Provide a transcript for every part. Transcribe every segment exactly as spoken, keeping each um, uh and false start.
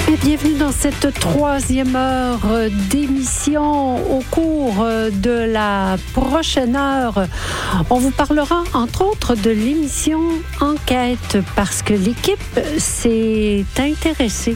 Bienvenue dans cette troisième heure d'émission. Au cours de la prochaine heure, on vous parlera entre autres de l'émission Enquête parce que l'équipe s'est intéressée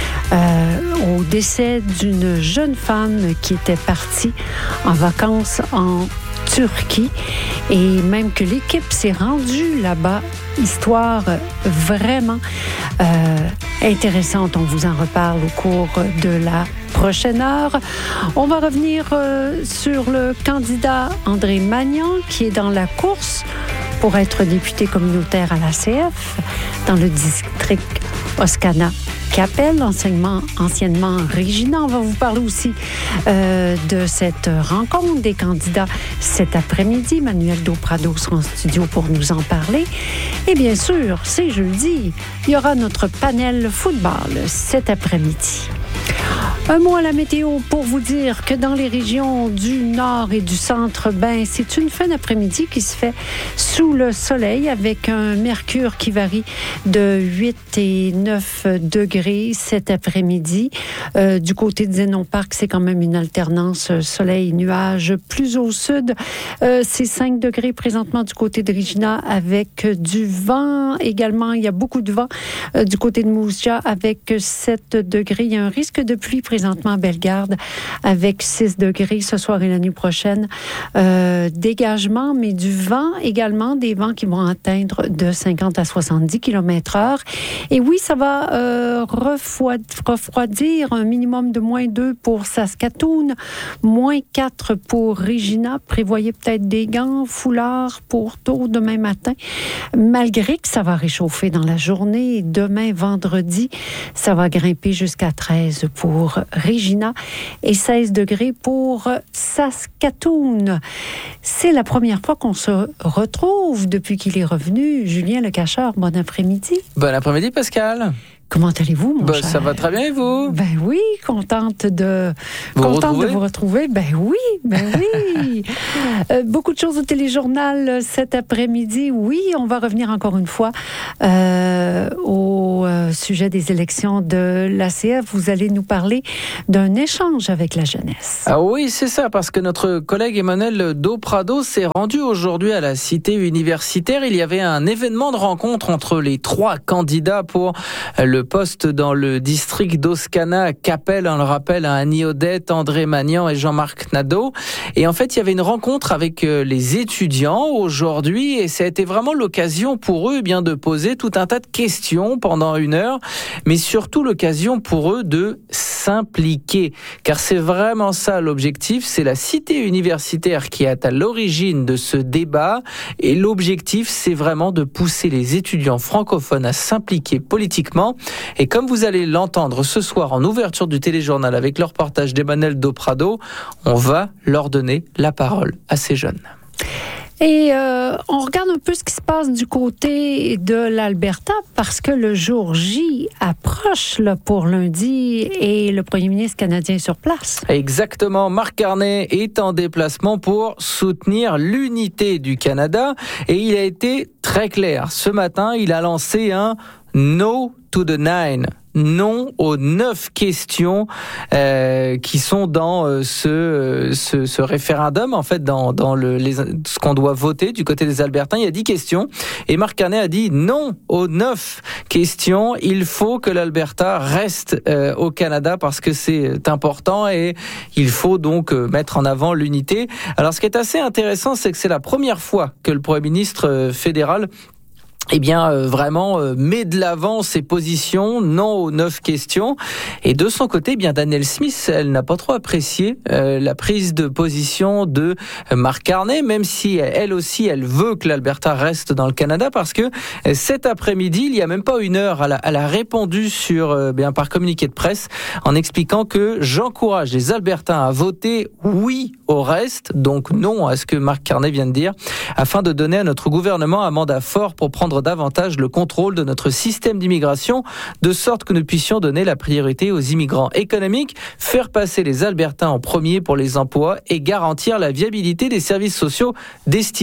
euh, au décès d'une jeune femme qui était partie en vacances en Turquie et même que l'équipe s'est rendue là-bas. Histoire vraiment euh, intéressante. On vous en reparle au cours de la prochaine heure. On va revenir euh, sur le candidat André Magnan qui est dans la course pour être député communautaire à la C F dans le district Oscana. Capelle, anciennement, anciennement Regina. On va vous parler aussi euh, de cette rencontre des candidats cet après-midi. Manuel Dauprado sera en studio pour nous en parler. Et bien sûr, c'est jeudi. Il y aura notre panel football cet après-midi. Un mot à la météo pour vous dire que dans les régions du nord et du centre, ben, c'est une fin d'après-midi qui se fait sous le soleil avec un mercure qui varie de huit et neuf degrés cet après-midi. Euh, du côté de Zénon Park, c'est quand même une alternance soleil-nuage. Plus au sud, euh, c'est cinq degrés présentement du côté de Regina avec du vent. Également, il y a beaucoup de vent euh, du côté de Mousia avec sept degrés. Il y a un risque de pluie présentement à Bellegarde avec six degrés ce soir et la nuit prochaine. Euh, dégagement, mais du vent également, des vents qui vont atteindre de cinquante à soixante-dix kilomètres heure. Et oui, ça va euh, refroidir un minimum de moins deux pour Saskatoon, moins quatre pour Regina. Prévoyez peut-être des gants, foulards pour tôt demain matin. Malgré que ça va réchauffer dans la journée, demain vendredi, ça va grimper jusqu'à treize pour Regina et seize degrés pour Saskatoon. C'est la première fois qu'on se retrouve depuis qu'il est revenu. Julien Le Cacheur, bon après-midi. Bon après-midi, Pascal. Comment allez-vous, mon bah, cher? Ça va très bien, et vous? Ben oui, contente de vous contente retrouver? de vous retrouver. Ben oui, ben oui. euh, beaucoup de choses au téléjournal cet après-midi. Oui, on va revenir encore une fois euh, au euh, sujet des élections de l'A C F. Vous allez nous parler d'un échange avec la jeunesse. Ah oui, c'est ça, parce que notre collègue Emmanuel Dauprado s'est rendu aujourd'hui à la cité universitaire. Il y avait un événement de rencontre entre les trois candidats pour le poste dans le district d'Oscana, Capelle, on le rappelle, à Annie Odette, André Magnan et Jean-Marc Nadeau. Et en fait, il y avait une rencontre avec les étudiants aujourd'hui et ça a été vraiment l'occasion pour eux eh bien de poser tout un tas de questions pendant une heure, mais surtout l'occasion pour eux de s'impliquer. Car c'est vraiment ça l'objectif, c'est la cité universitaire qui est à l'origine de ce débat et l'objectif, c'est vraiment de pousser les étudiants francophones à s'impliquer politiquement. Et comme vous allez l'entendre ce soir en ouverture du téléjournal avec le reportage d'Emmanuel Dauprado, on va leur donner la parole à ces jeunes. Et euh, on regarde un peu ce qui se passe du côté de l'Alberta parce que le jour J approche là, pour lundi et le premier ministre canadien est sur place. Exactement. Marc Carney est en déplacement pour soutenir l'unité du Canada et il a été très clair. Ce matin, il a lancé un « No to the nine ». Non aux neuf questions euh, qui sont dans euh, ce, ce ce référendum, en fait, dans dans le les, ce qu'on doit voter du côté des Albertains. Il y a dix questions et Marc Carney a dit non aux neuf questions. Il faut que l'Alberta reste euh, au Canada parce que c'est important et il faut donc euh, mettre en avant l'unité. Alors, ce qui est assez intéressant, c'est que c'est la première fois que le Premier ministre euh, fédéral eh bien, euh, vraiment euh, met de l'avant ses positions, non aux neuf questions. Et de son côté, eh bien Danielle Smith, elle n'a pas trop apprécié euh, la prise de position de Marc Carney, même si elle aussi, elle veut que l'Alberta reste dans le Canada, parce que euh, cet après-midi, il y a même pas une heure, elle a, elle a répondu sur, euh, bien par communiqué de presse, en expliquant que j'encourage les Albertains à voter oui au reste, donc non à ce que Marc Carney vient de dire, afin de donner à notre gouvernement un mandat fort pour prendre davantage le contrôle de notre système d'immigration, de sorte que nous puissions donner la priorité aux immigrants économiques, faire passer les Albertains en premier pour les emplois et garantir la viabilité des services sociaux destinés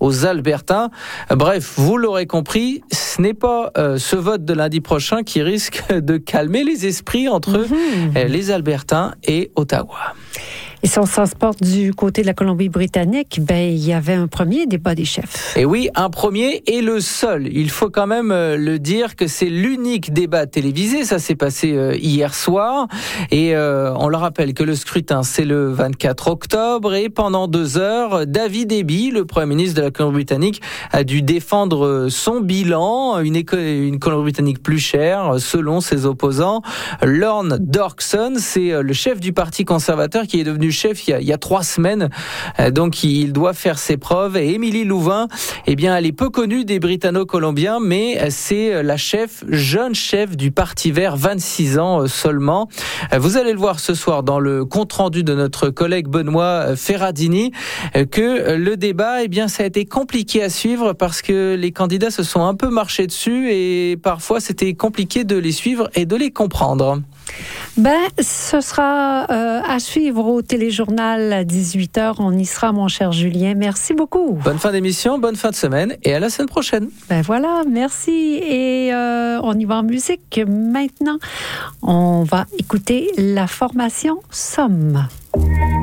aux Albertains. Bref, vous l'aurez compris, ce n'est pas euh, ce vote de lundi prochain qui risque de calmer les esprits entre mmh. euh, les Albertains et Ottawa. Et si on se transporte du côté de la Colombie-Britannique, ben, il y avait un premier débat des chefs. Et oui, un premier et le seul. Il faut quand même le dire que c'est l'unique débat télévisé. Ça s'est passé hier soir. Et euh, on le rappelle que le scrutin, c'est le vingt-quatre octobre. Et pendant deux heures, David Eby, le Premier ministre de la Colombie-Britannique, a dû défendre son bilan. Une, éco- une Colombie-Britannique plus chère, selon ses opposants. Lorne Dorkson, c'est le chef du Parti conservateur qui est devenu chef il y, a, il y a trois semaines, donc il doit faire ses preuves. Et Émilie Louvain, eh bien, elle est peu connue des Britanno-Colombiens, mais c'est la chef, jeune chef du Parti vert, vingt-six ans seulement. Vous allez le voir ce soir dans le compte-rendu de notre collègue Benoît Ferradini, que le débat, eh bien, ça a été compliqué à suivre parce que les candidats se sont un peu marchés dessus et parfois c'était compliqué de les suivre et de les comprendre. Ben, ce sera euh, à suivre au téléjournal à dix-huit heures. On y sera, mon cher Julien. Merci beaucoup. Bonne fin d'émission, bonne fin de semaine et à la semaine prochaine. Ben voilà, merci. Et euh, on y va en musique. Maintenant, on va écouter la formation Somme.